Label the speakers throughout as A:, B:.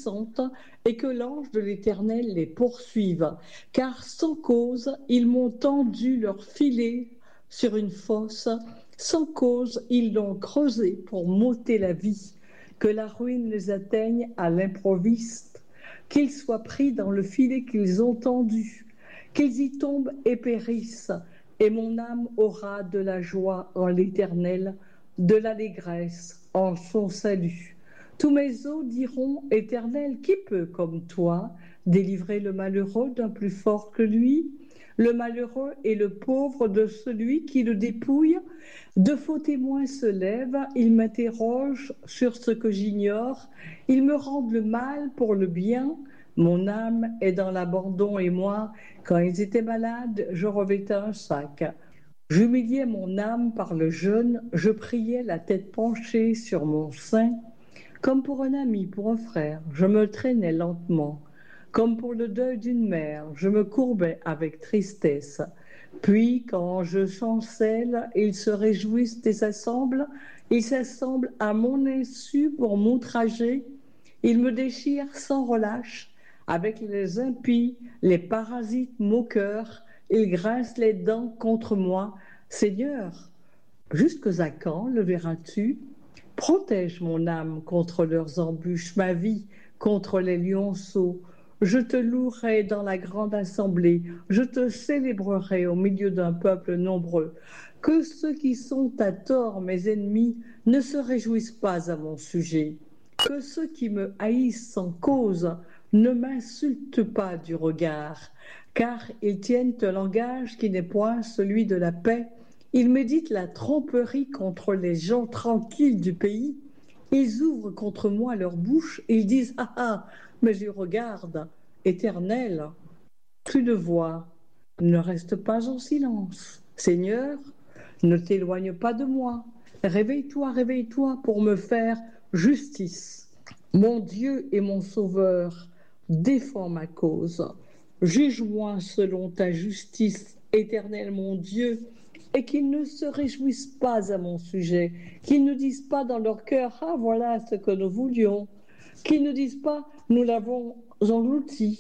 A: puissante et que l'ange de l'Éternel les poursuive. Car sans cause, ils m'ont tendu leur filet sur une fosse, sans cause, ils l'ont creusé pour m'ôter la vie. Que la ruine les atteigne à l'improviste, qu'ils soient pris dans le filet qu'ils ont tendu, qu'ils y tombent et périssent, et mon âme aura de la joie en l'Éternel, de l'allégresse en son salut. Tous mes os diront, Éternel, qui peut, comme toi, délivrer le malheureux d'un plus fort que lui? Le malheureux et le pauvre de celui qui le dépouille. De faux témoins se lèvent, ils m'interrogent sur ce que j'ignore, ils me rendent le mal pour le bien. Mon âme est dans l'abandon et moi, quand ils étaient malades, je revêtais un sac. J'humiliais mon âme par le jeûne, je priais la tête penchée sur mon sein. Comme pour un ami, pour un frère, je me traînais lentement. Comme pour le deuil d'une mère, je me courbais avec tristesse. Puis, quand je chancelle, ils se réjouissent et s'assemblent. Ils s'assemblent à mon insu pour m'outrager. Ils me déchirent sans relâche. Avec les impies, les parasites moqueurs, ils grincent les dents contre moi. Seigneur, jusqu'à quand le verras-tu? Protège mon âme contre leurs embûches, ma vie contre les lionceaux. Je te louerai dans la grande assemblée, je te célébrerai au milieu d'un peuple nombreux. Que ceux qui sont à tort mes ennemis ne se réjouissent pas à mon sujet. Que ceux qui me haïssent sans cause ne m'insultent pas du regard, car ils tiennent un langage qui n'est point celui de la paix. Ils méditent la tromperie contre les gens tranquilles du pays. Ils ouvrent contre moi leur bouche, ils disent « Ah ah !» mais je regarde, Éternel, plus de voix, ne reste pas en silence. Seigneur, ne t'éloigne pas de moi. Réveille-toi, réveille-toi pour me faire justice. Mon Dieu et mon Sauveur, défends ma cause. Juge-moi selon ta justice, Éternel mon Dieu, et qu'ils ne se réjouissent pas à mon sujet, qu'ils ne disent pas dans leur cœur « Ah, voilà ce que nous voulions », qu'ils ne disent pas « Nous l'avons englouti »,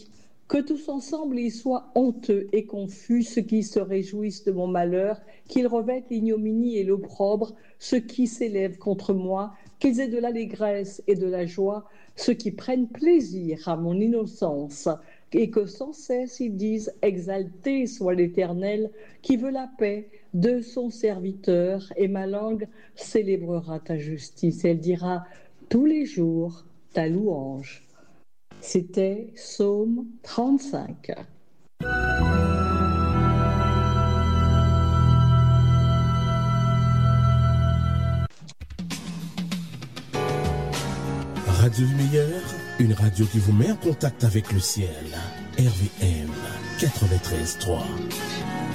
A: que tous ensemble ils soient honteux et confus, ceux qui se réjouissent de mon malheur, qu'ils revêtent l'ignominie et l'opprobre, ceux qui s'élèvent contre moi, qu'ils aient de l'allégresse et de la joie, ceux qui prennent plaisir à mon innocence, et que sans cesse ils disent « Exalté soit l'Éternel, qui veut la paix de son serviteur, et ma langue célébrera ta justice. Elle dira tous les jours ta louange. » C'était Psaume 35.
B: Radio Lumière, une radio qui vous met en contact avec le ciel. RVM 93.3.